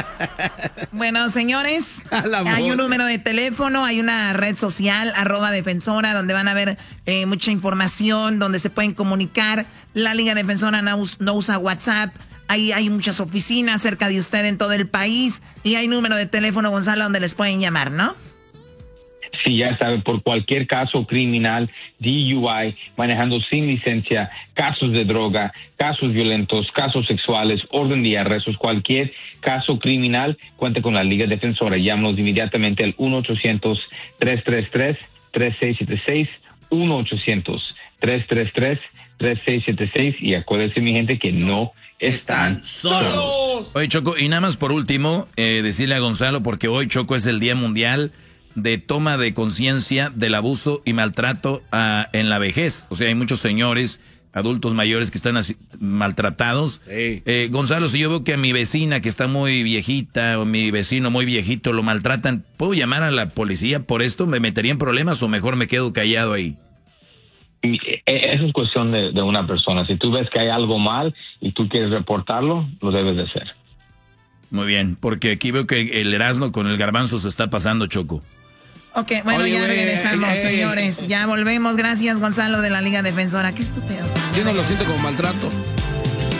Bueno, señores, hay un número de teléfono, hay una red social, @defensora, donde van a ver mucha información, donde se pueden comunicar. La Liga Defensora no usa WhatsApp. Ahí hay muchas oficinas cerca de usted en todo el país. Y hay número de teléfono, Gonzalo, donde les pueden llamar, ¿no? Sí, ya saben, por cualquier caso criminal, DUI, manejando sin licencia, casos de droga, casos violentos, casos sexuales, orden de arrestos, cualquier caso criminal, cuente con la Liga Defensora. Llámanos inmediatamente al 1-800-333-3676, 1-800-333-3676, y acuérdense, mi gente, que no están solos. Oye, Choco, y nada más por último, decirle a Gonzalo, porque hoy, Choco, es el Día Mundial de toma de conciencia del abuso y maltrato en la vejez. O sea, hay muchos señores, adultos mayores que están así, maltratados. Sí. Gonzalo, si yo veo que a mi vecina que está muy viejita o mi vecino muy viejito lo maltratan, ¿puedo llamar a la policía por esto? ¿Me metería en problemas o mejor me quedo callado ahí? Eso es cuestión de una persona. Si tú ves que hay algo mal y tú quieres reportarlo, lo debes de hacer. Muy bien, porque aquí veo que el Erasmo con el Garbanzo se está pasando, Choco. Ok, bueno, ya regresamos, señores. Ya volvemos. Gracias, Gonzalo, de la Liga Defensora. Qué estúpido. Yo no lo siento como maltrato.